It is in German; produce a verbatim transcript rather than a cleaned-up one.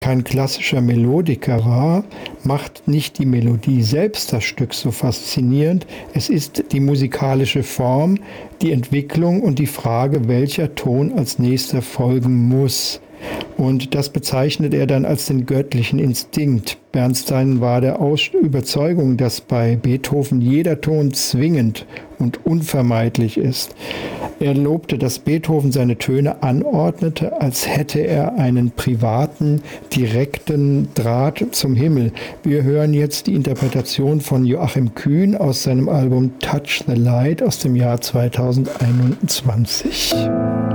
kein klassischer Melodiker war, macht nicht die Melodie selbst das Stück so faszinierend. Es ist die musikalische Form, die Entwicklung und die Frage, welcher Ton als nächster folgen muss. Und das bezeichnet er dann als den göttlichen Instinkt. Bernstein war der Aus- Überzeugung, dass bei Beethoven jeder Ton zwingend und unvermeidlich ist. Er lobte, dass Beethoven seine Töne anordnete, als hätte er einen privaten, direkten Draht zum Himmel. Wir hören jetzt die Interpretation von Joachim Kühn aus seinem Album Touch the Light aus dem Jahr zweitausendeinundzwanzig.